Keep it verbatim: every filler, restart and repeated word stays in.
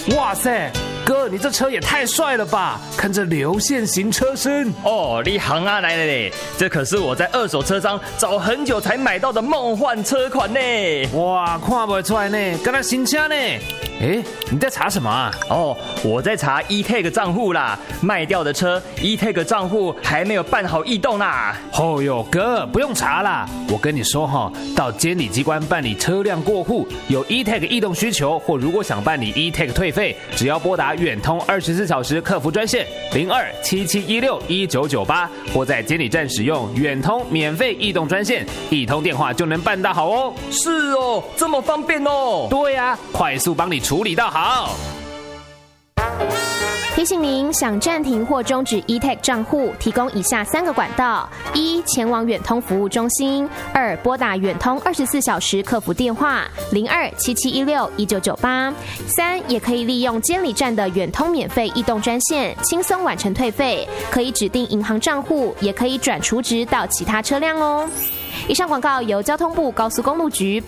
哇塞，哥，你这车也太帅了吧！看这流线型车身。 哦，你行啊，来来来，这可是我在二手车商找很久才买到的梦幻车款呢。 哇，看不出来呢，跟他新车呢。哎，你在查什么啊？ 哦，我在查 E-Tag 账户啦，卖掉的车 E-Tag 账户还没有办好异动啦。 哦哟，哥，不用查啦，我跟你说哈，到监理机关办理车辆过户，有 E-Tag 异动需求，或如果想办理 E-Tag 退费，只要拨打远通二十四小时客服专线零二七七一六一九九八，或在监理站使用远通免费异动专线，一通电话就能办到好哦。 是哦，这么方便哦。 对呀、啊，快速帮你处理到好。 提醒您，想暂停或终止 E-Tag 账户，提供以下三个管道：一、前往远通服务中心；二、拨打远通二十四小时客服电话零二七七一六一九九八；三、也可以利用监理站的远通免费异动专线，轻松完成退费，可以指定银行账户，也可以转储值到其他车辆哦。以上广告由交通部高速公路局